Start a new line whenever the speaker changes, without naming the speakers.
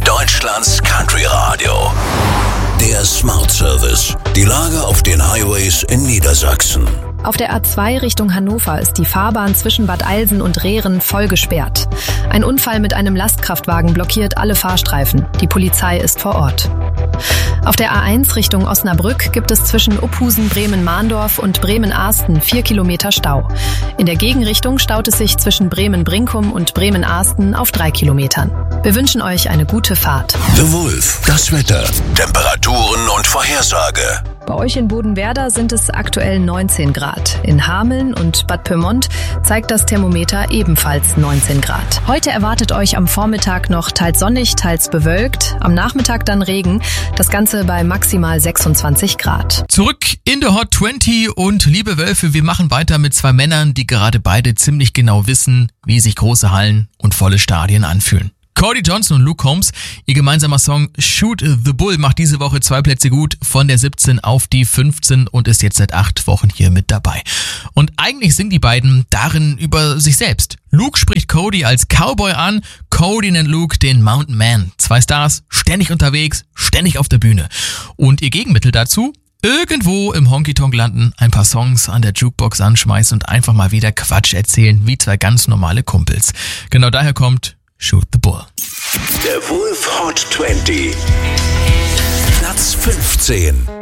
Deutschlands Country Radio. Der Smart Service. Die Lage auf den Highways in Niedersachsen.
Auf der A2 Richtung Hannover ist die Fahrbahn zwischen Bad Eilsen und Rehren voll gesperrt. Ein Unfall mit einem Lastkraftwagen blockiert alle Fahrstreifen. Die Polizei ist vor Ort. Auf der A1 Richtung Osnabrück gibt es zwischen Uphusen, Bremen-Mahndorf und Bremen-Ahsten 4 Kilometer Stau. In der Gegenrichtung staut es sich zwischen Bremen-Brinkum und Bremen-Ahsten auf 3 Kilometern. Wir wünschen euch eine gute Fahrt.
The Wolf, das Wetter, Temperaturen und Vorhersage.
Bei euch in Bodenwerder sind es aktuell 19 Grad. In Hameln und Bad Pyrmont zeigt das Thermometer ebenfalls 19 Grad. Heute erwartet euch am Vormittag noch teils sonnig, teils bewölkt. Am Nachmittag dann Regen. Das Ganze bei maximal 26 Grad.
Zurück in der Hot 20 und liebe Wölfe, wir machen weiter mit zwei Männern, die gerade beide ziemlich genau wissen, wie sich große Hallen und volle Stadien anfühlen. Cody Johnson und Luke Combs, ihr gemeinsamer Song Shoot the Bull macht diese Woche 2 Plätze gut, von der 17 auf die 15 und ist jetzt seit 8 Wochen hier mit dabei. Und eigentlich singen die beiden darin über sich selbst. Luke spricht Cody als Cowboy an, Cody nennt Luke den Mountain Man. 2 Stars, ständig unterwegs, ständig auf der Bühne. Und ihr Gegenmittel dazu? Irgendwo im Honky-Tonk landen, ein paar Songs an der Jukebox anschmeißen und einfach mal wieder Quatsch erzählen, wie 2 ganz normale Kumpels. Genau daher kommt Shoot the Bull.
Der Wolf Hot 20. Platz 15.